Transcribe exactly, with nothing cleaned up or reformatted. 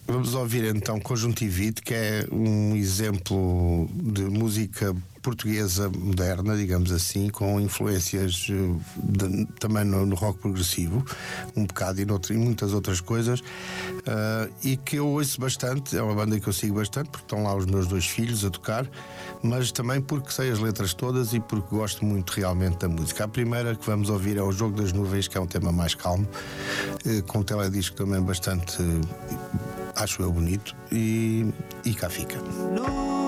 Vamos ouvir então Conjuntivite, que é um exemplo de música portuguesa moderna, digamos assim, com influências de, também no, no rock progressivo, um bocado e, noutro, e muitas outras coisas, uh, e que eu ouço bastante. É uma banda que eu sigo bastante, porque estão lá os meus dois filhos a tocar, mas também porque sei as letras todas e porque gosto muito realmente da música. A primeira que vamos ouvir é O Jogo das Nuvens, que é um tema mais calmo, uh, com um teledisco também bastante, uh, acho eu, bonito, e, e cá fica.